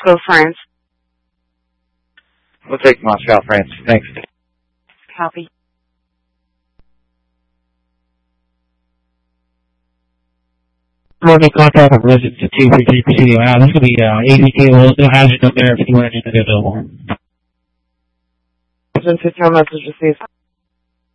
Moscow, France. We'll take Moscow, France. Thanks. Copy. Morning contact of residents at 233 Presidio Ave. This is going to be AZK Rolls. No hazard up there if anyone needs to be available. Agent 51 message received.